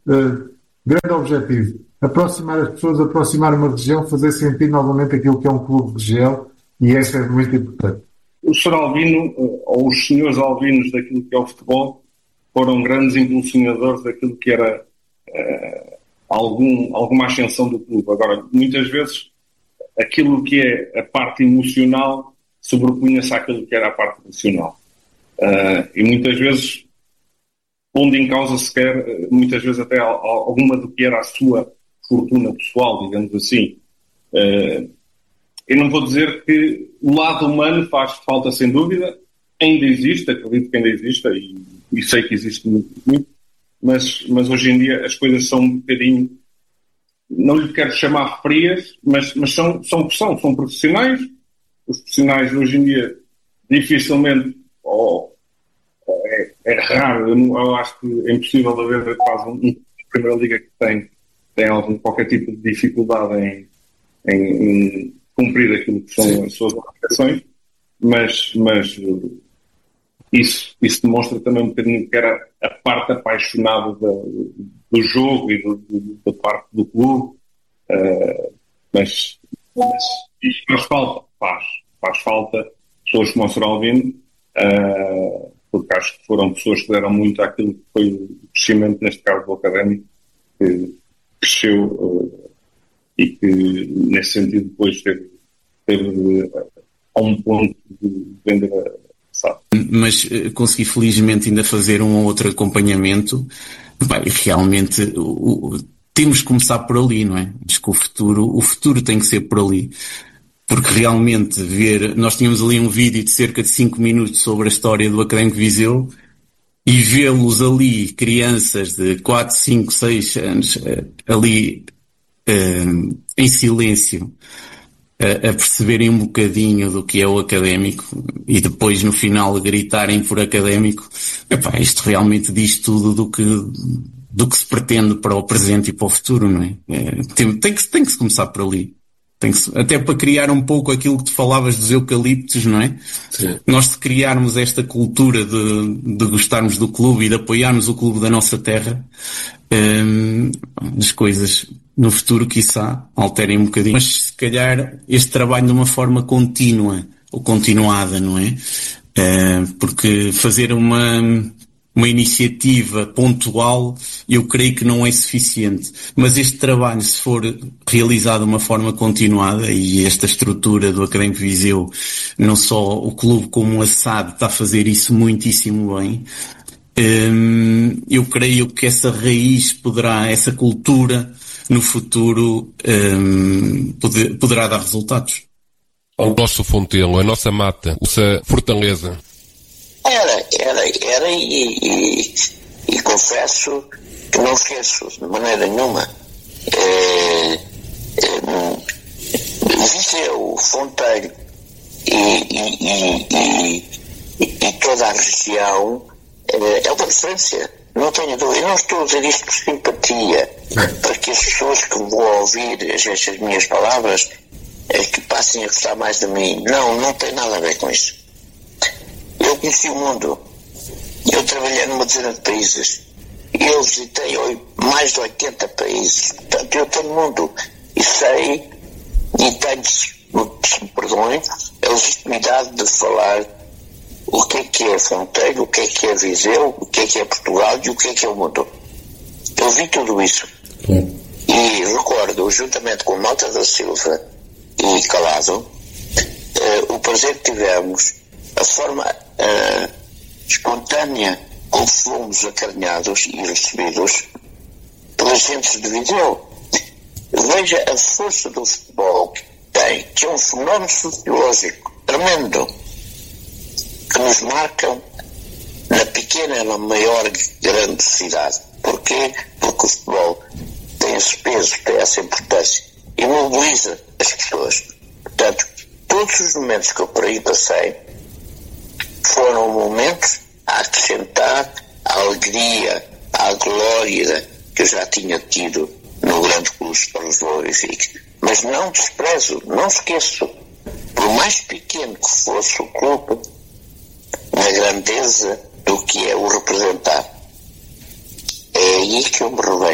grande objetivo. Aproximar as pessoas, aproximar uma região, fazer sentir novamente aquilo que é um clube de região, e isso é muito importante. O Sr. Albino, ou os senhores albinos daquilo que é o futebol, foram grandes impulsionadores daquilo que era alguma ascensão do clube. Agora, muitas vezes, aquilo que é a parte emocional sobrepunha-se àquilo que era a parte racional. E muitas vezes, pondo em causa sequer, muitas vezes até alguma do que era a sua fortuna pessoal, digamos assim. Eu não vou dizer que o lado humano faz falta, sem dúvida, ainda existe, acredito que ainda existe, e sei que existe muito, mas hoje em dia as coisas são um bocadinho, não lhe quero chamar frias, mas são profissionais. Os profissionais hoje em dia dificilmente, é raro, eu acho que é impossível haver quase uma Primeira Liga que tem qualquer tipo de dificuldade em cumprir aquilo que são as suas obrigações, mas isso demonstra também um bocadinho que era a parte apaixonada do jogo e da parte do clube, mas isso faz falta pessoas como o Sr. Albino, porque acho que foram pessoas que deram muito àquilo que foi o crescimento, neste caso do Académico, que cresceu e que nesse sentido depois teve a um ponto de vender a SAD. Mas consegui felizmente ainda fazer um ou outro acompanhamento. Bem, realmente temos que começar por ali, não é? Acho que o futuro tem que ser por ali. Porque realmente nós tínhamos ali um vídeo de cerca de 5 minutos sobre a história do Académico de Viseu, e vê-los ali, crianças de 4, 5, 6 anos, ali em silêncio, a perceberem um bocadinho do que é o Académico, e depois no final gritarem por Académico, isto realmente diz tudo do que se pretende para o presente e para o futuro, não é? Tem que se começar por ali. Até para criar um pouco aquilo que tu falavas dos eucaliptos, não é? Sim. Nós, se criarmos esta cultura de gostarmos do clube e de apoiarmos o clube da nossa terra, as coisas no futuro, quiçá, alterem um bocadinho. Mas se calhar este trabalho de uma forma contínua ou continuada, não é? Porque fazer uma iniciativa pontual, eu creio que não é suficiente. Mas este trabalho, se for realizado de uma forma continuada, e esta estrutura do Académico de Viseu, não só o clube como a SAD está a fazer isso muitíssimo bem, eu creio que essa raiz essa cultura, no futuro, poderá dar resultados. O nosso Fontelo, a nossa mata, a nossa fortaleza. Era e confesso que não esqueço de maneira nenhuma. Viseu, Fonteiro e toda a região é uma referência, não tenho dúvida. Eu não estou a dizer isto por simpatia, para que as pessoas que vão ouvir estas minhas palavras que passem a gostar mais de mim. Não tem nada a ver com isso. Eu conheci o mundo, eu trabalhei numa dezena de países, eu visitei mais de 80 países, portanto eu tenho mundo e sei, e tenho, se me perdoem, a legitimidade de falar o que é Fonteiro, o que é Viseu, o que é Portugal e o que é o mundo. Eu vi tudo isso. E recordo, juntamente com Mota da Silva e Calado, o prazer que tivemos, a forma espontânea como fomos acarinhados e recebidos pelas gentes de Viseu. Veja a força do futebol que tem, que é um fenómeno sociológico tremendo, que nos marcam na pequena e na maior grande cidade. Porquê? Porque o futebol tem esse peso, tem essa importância e mobiliza as pessoas. Portanto, todos os momentos que eu por aí passei foram momentos a acrescentar a alegria, a glória que eu já tinha tido no grande clube de Lisboa e Benfica. Mas não desprezo, não esqueço, por mais pequeno que fosse o clube, na grandeza do que é o representar. É aí que eu me revejo.